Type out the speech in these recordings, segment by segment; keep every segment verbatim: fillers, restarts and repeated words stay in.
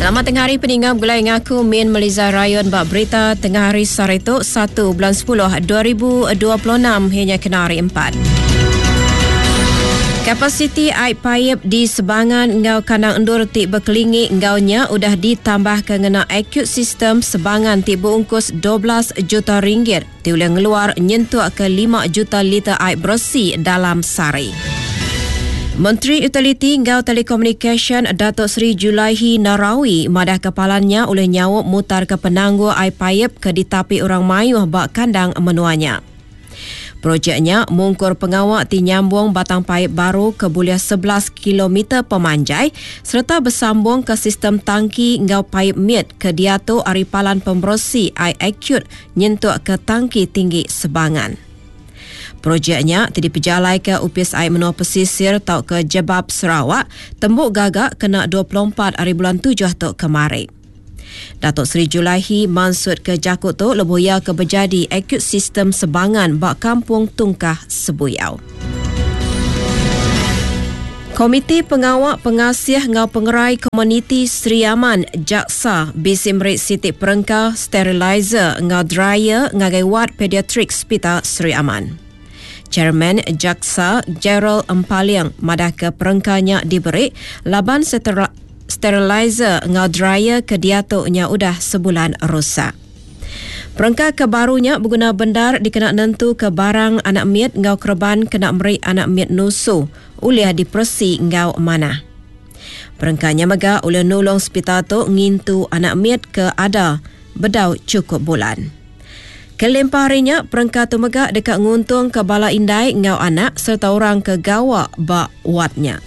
Selamat tengah hari peninggal gulai ngaku Min Meliza Rayon bak berita tengah hari Saretuk satu bulan sepuluh dua ribu dua puluh enam hingga kena hari empat. Kapasiti air paip di sebangan ngau kandang endur tik berkelingi ngaunya udah ditambah kengena acute system sebangan tik berungkus dua belas juta ringgit. Tiulah ngeluar nyentuh ke lima juta liter air bersih dalam sehari. Menteri Utiliti Ngau Telekomunikasi Datuk Seri Julaihi Narawi madah kepalanya oleh nyawuk mutar ke penangguh air paip ke ditapi orang mayuh bak kandang menuanya. Projeknya mungkur pengawak ti nyambung batang paip baru ke buliah sebelas kilometer pemanjai serta bersambung ke sistem tangki ngau paip miet ke diatur aripalan pembersih air acute nyentuk ke tangki tinggi sebangan. Projeknya tidak diperjalai ke upis air menua pesisir tau ke Jebab Sarawak, tembuk gagak kena dua puluh empat hari bulan tujuh tu kemarin. Datuk Seri Julaihi mansud ke jakut tu lebuya ke berjadi acute sistem sebangan bak kampung Tungkah Sebuyau. Komiti Pengawak Pengasih Ngau Pengerai Komuniti Seri Aman Jaksa bisimrit sitik perengkau sterilizer ngau dryer ngagai wad pediatrik Hospital Seri Aman. Chairman Jaksa Gerald Empaliang madah ke perengkanya diberi laban sterilizer ngau dryer ke diatuknya udah sebulan rosak. Perengka kebarunya berguna bendar dikena nentu ke barang anak miet ngau kerban kena meri anak miet nusu uliah dipersi ngau mana. Perengkanya mega uliah nulung hospital tu ngintu anak miet ke ada bedau cukup bulan. Kelempah harinya, perengka tu megak dekat nguntung ke bala indai ngau anak serta orang ke gawak bak wadnya.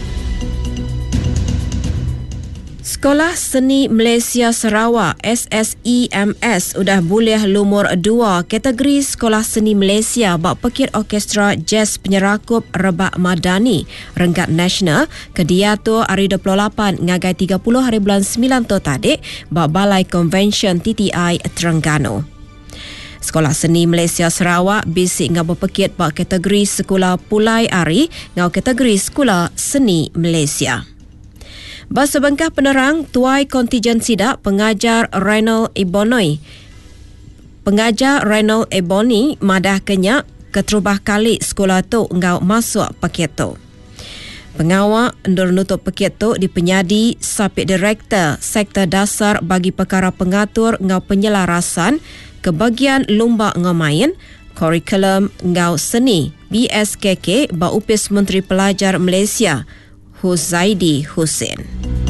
Sekolah Seni Malaysia Sarawak S S E M S udah boleh lumur dua kategori Sekolah Seni Malaysia bak pekit orkestra jazz penyerakup Rebak Madani Renggat Nasional ke diatur hari dua puluh lapan ngagai tiga puluh hari bulan sembilan tu tadi bak Balai Convention T T I Terengganu. Sekolah Seni Malaysia Sarawak bisik ngau berpekit bak kategori Sekolah Pulai Ari ngau kategori Sekolah Seni Malaysia. Bas sebengkah penerang tuai kontijen sidak pengajar Reynald Ebonoi. Pengajar Reynald Ebonoi madah kenyak keterubah kali sekolah tu ngau masuk paket tu. Pengawak endur nutup paket tu dipenyadi Sapit Direktor Sektor Dasar bagi Perkara Pengatur ngau penyelarasan ke bagian lumba ngamain kurikulum ngau seni B S K K ba upis Menteri Pelajar Malaysia Huzaidi Hussein.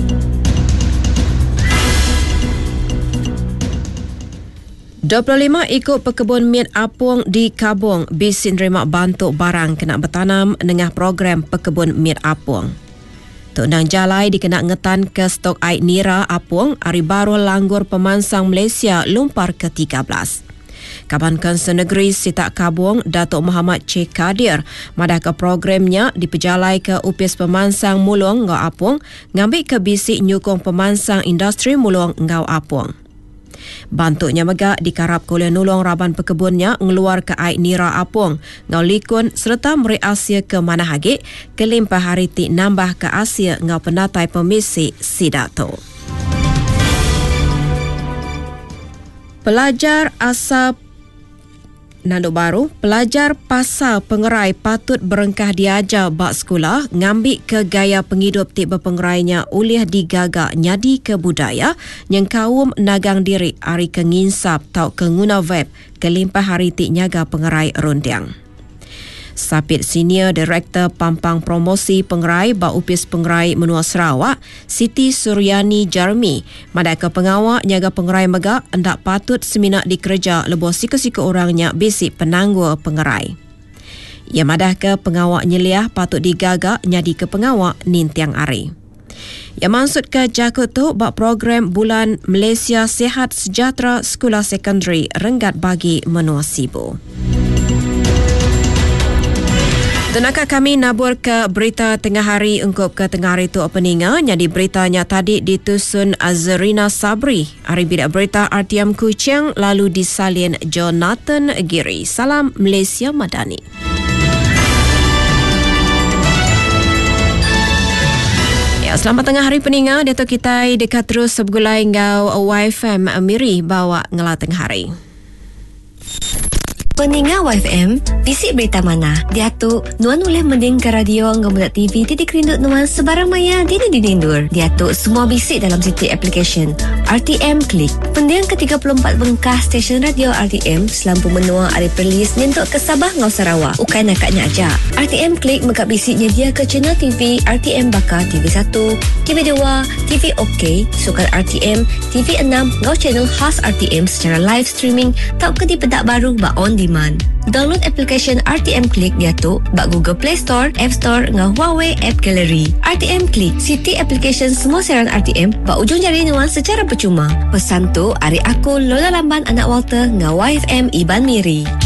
dua puluh lima ikut pekebun miet apung di Kabung bisin terima bantuk barang kena bertanam dengan program pekebun miet apung. Tok Nang Jalai dikena ngetan ke stok air nira apung hari baru langgur pemansang Malaysia lumpar ke tiga belas. Kaban Kanser Negeri Sitak Kabung Datuk Muhammad C. Kadir madah ke programnya diperjalai ke upis pemansang mulung ngau apung ngambil ke bisik nyukung pemansang industri mulung ngau apung. Bantuknya megak dikarap oleh nulung raban pekebunnya ngeluar ke air nira apung ngau likun serta meri Asia ke mana hagik kelimpah hari ti nambah ke Asia ngau penatai pemisi sidak tu. Pelajar asal Nanduk baru, pelajar pasal pengerai patut berengkah diajar bak sekolah ngambil ke gaya penghidup tiba pengerainya uliah digagak nyadi ke budaya yang kaum nagang diri hari ke nginsap tau ke nguna web kelimpah hari ti nyaga pengerai rondiang. Sapit Senior Director Pampang Promosi Pengerai bak upis pengerai menua Sarawak Siti Suryani Jarmi madah ke pengawak nyaga pengerai megak hendak patut seminak dikerja lebuh siku-siku orangnya bisik penangguh pengerai. Ia madah ke pengawak nyeliah patut digagak nyadi ke pengawak nintiang ari. Ia maksud ke jakut tu bak program Bulan Malaysia Sihat Sejahtera Sekolah Sekondari Renggat bagi menua Sibu. Tenaka kami nabur ke berita tengah hari ungkup ke tengah hari tu openinga. Jadi beritanya tadi ditusun Azrina Sabri. Hari bidak berita R T M Kuching lalu disalin Jonathan Giri. Salam Malaysia Madani. Ya, selamat tengah hari peninga. Datuk kita dekat terus sebegulai ngau Y F M Miri bawa ngela tengah hari. Peninga Y F M, bisik berita mana? Diatuk, nuan boleh mending ke radio ngemudak T V titik rindut nuan sebarang maya dini dinindur. Diatuk, semua bisik dalam siti application R T M Click. Pendiang ke tiga puluh empat bengkah stesen radio R T M selampu menua hari perlis nentuk ke Sabah ngau Sarawak. Ukai nakatnya aja. R T M Click mengkap bisik nyedia ke channel T V R T M Bakar T V satu, T V dua, T V OK, Sukan R T M, T V enam, ngau channel khas R T M secara live streaming tak ke di pedak baru ba on demand. Download application R T M Click Diatuk bak Google Play Store, App Store ngau Huawei App Gallery. R T M Click, siti application semua siaran R T M bak ujung jari nuan secara percuma. Pesan tu, ari aku Lola Lamban anak Walter ngau Y F M Iban Miri.